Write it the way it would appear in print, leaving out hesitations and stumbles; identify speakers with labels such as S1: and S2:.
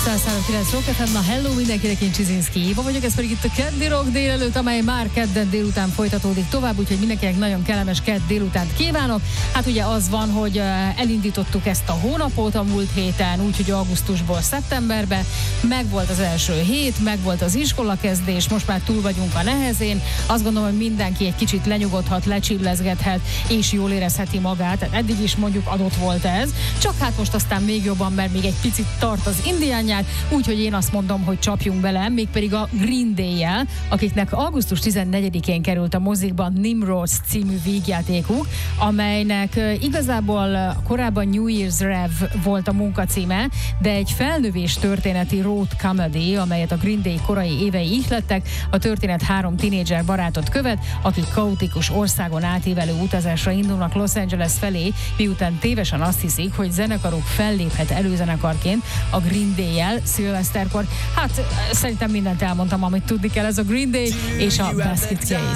S1: 103.9 Rock FM, na hello mindenkinek, én Csizinszki Éva vagyok, ez pedig itt a Kedd Rock délelőtt, amely már kedden délután folytatódik tovább, úgyhogy mindenkinek nagyon kellemes kedd délutánt kívánok. Hát ugye az van, hogy elindítottuk ezt a hónapot a múlt héten, úgyhogy augusztusból szeptemberbe, megvolt az első hét, megvolt az iskolakezdés, most már túl vagyunk a nehezén, azt gondolom, hogy mindenki egy kicsit lenyugodhat, lecsillezgethet, és jól érezheti magát, tehát eddig is mondjuk adott volt ez, csak hát most aztán még jobban, mert még egy picit tart az indián nyár, úgyhogy én azt mondom, hogy csapjunk bele, mégpedig a Green Day-jel, akiknek augusztus 14-én került a mozikban Nimrods című vígjátékuk, amelynek igazából korábban New Year's Rev volt a munkacíme, de egy felnövés történeti road comedy, amelyet a Green Day korai évei ihlettek. A történet 3 tinédzser barátot követ, akik kaotikus országon átívelő utazásra indulnak Los Angeles felé, miután tévesen azt hiszik, hogy zenekaruk felléphet előzenekarként a Green Day-jel szilveszterkor. Hát szerintem mindent elmondtam, amit tudni kell, ez a Green Day és a Basket Case.